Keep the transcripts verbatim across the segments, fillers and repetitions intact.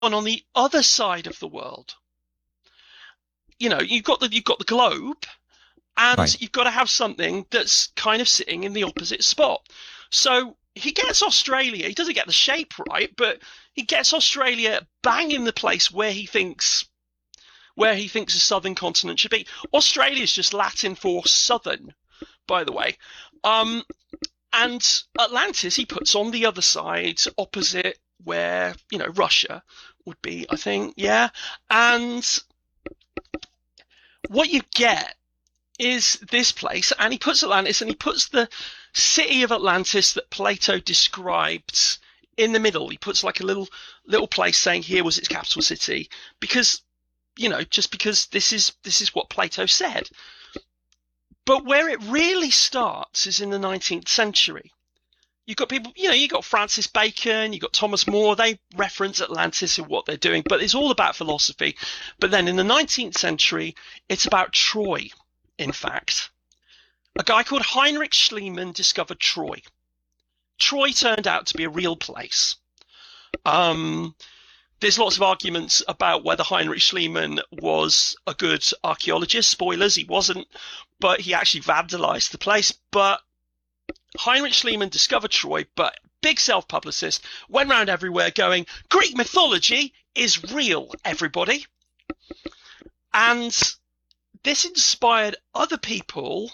on the other side of the world. You know, you've got the you've got the globe, and Right. you've got to have something that's kind of sitting in the opposite spot. So he gets Australia. He doesn't get the shape right, but he gets Australia bang in the place where he thinks where he thinks the southern continent should be. Australia is just Latin for southern, by the way. Um, and Atlantis he puts on the other side, opposite where, you know, Russia would be, I think, yeah. And what you get is this place, and he puts Atlantis, and he puts the city of Atlantis that Plato described in the middle. He puts like a little little place saying here was its capital city, because, you know, just because this is this is what Plato said. But where it really starts is in the nineteenth century. You've got people, you know, you've got Francis Bacon, you've got Thomas More, they reference Atlantis and what they're doing, but it's all about philosophy. But then in the nineteenth century, it's about Troy, in fact. A guy called Heinrich Schliemann discovered Troy. Troy turned out to be a real place. Um, there's lots of arguments about whether Heinrich Schliemann was a good archaeologist. Spoilers, he wasn't, but he actually vandalized the place. But Heinrich Schliemann discovered Troy, but big self-publicist, went around everywhere going, Greek mythology is real, everybody. And this inspired other people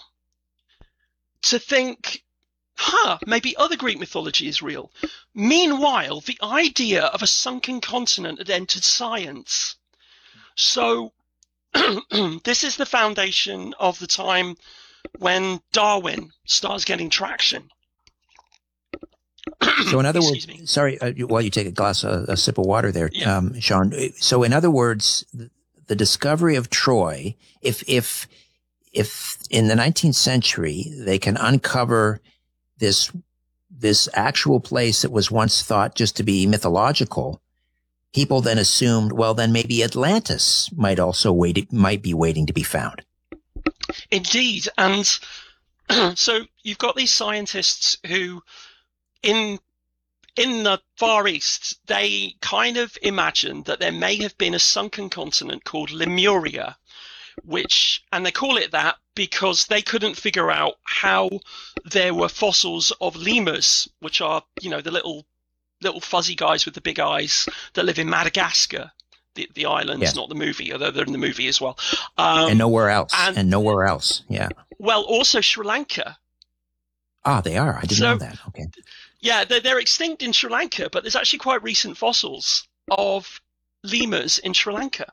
to think, huh, maybe other Greek mythology is real. Meanwhile, the idea of a sunken continent had entered science. So this is the foundation of the time when Darwin starts getting traction. So in other Excuse words, me. sorry, uh, while you take a glass, uh, a sip of water there, Yeah. um, Sean. So in other words, the, the discovery of Troy, if, if, if in the nineteenth century, they can uncover this, this actual place that was once thought just to be mythological, people then assumed, well, then maybe Atlantis might also wait, might be waiting to be found. Indeed. And so you've got these scientists who, in in the Far East, they kind of imagined that there may have been a sunken continent called Lemuria, which, and they call it that because they couldn't figure out how there were fossils of lemurs, which are, you know, the little little fuzzy guys with the big eyes that live in Madagascar, the, the islands, Yes. not the movie, although they're in the movie as well. Um, And nowhere else. and- And nowhere else. Yeah. well, also Sri Lanka. Ah, they are. I didn't So- know that. Okay. Yeah, they're, they're extinct in Sri Lanka, but there's actually quite recent fossils of lemurs in Sri Lanka.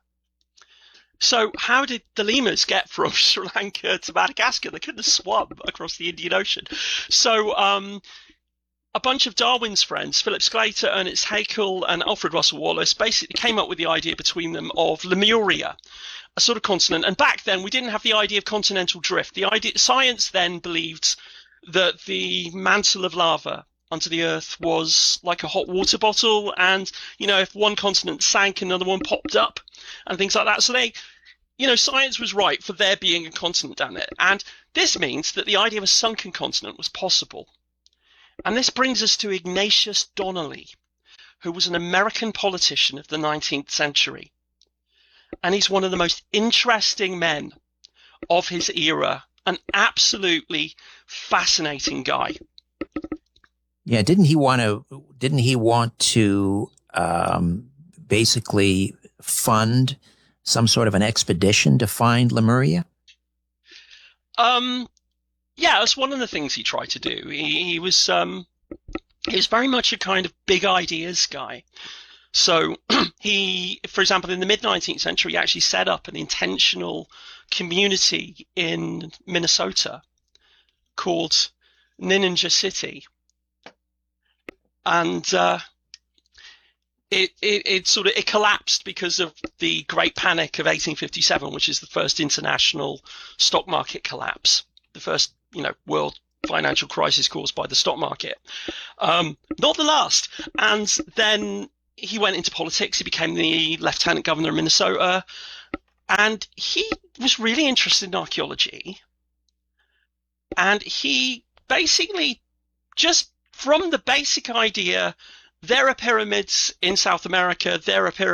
So how did the lemurs get from Sri Lanka to Madagascar? They couldn't have swum across the Indian Ocean. So um, a bunch of Darwin's friends, Philip Sclater, Ernest Haeckel, and Alfred Russel Wallace, basically came up with the idea between them of Lemuria, a sort of continent. And back then, we didn't have the idea of continental drift. The idea, science then believed that the mantle of lava under the earth was like a hot water bottle, and, you know, if one continent sank, another one popped up, and things like that. So they, you know, science was right for there being a continent down there. And this means that the idea of a sunken continent was possible. And this brings us to Ignatius Donnelly, who was an American politician of the nineteenth century. And he's one of the most interesting men of his era, an absolutely fascinating guy. Yeah, didn't he want to? Didn't he want to um, basically fund some sort of an expedition to find Lemuria? Um, yeah, that's one of the things he tried to do. He, he was um, he was very much a kind of big ideas guy. So he, for example, in the mid nineteenth century, he actually set up an intentional community in Minnesota called Ninninja City. And uh, it, it, it sort of it collapsed because of the Great Panic of eighteen fifty-seven, which is the first international stock market collapse, the first, you know, world financial crisis caused by the stock market. Um, not the last. And then he went into politics. He became the lieutenant governor of Minnesota, and he was really interested in archaeology. And he basically just from the basic idea there are pyramids in South America. There are pyramids